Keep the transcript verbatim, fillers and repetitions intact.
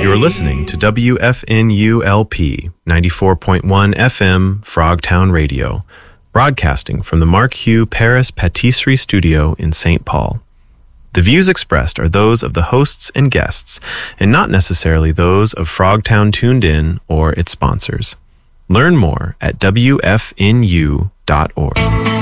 You're listening to W F N U L P ninety-four point one F M Frogtown Radio, broadcasting from the Mark Hugh Paris Patisserie Studio in Saint Paul. The views expressed are those of the hosts and guests, and not necessarily those of Frogtown Tuned In or its sponsors. Learn more at W F N U dot org.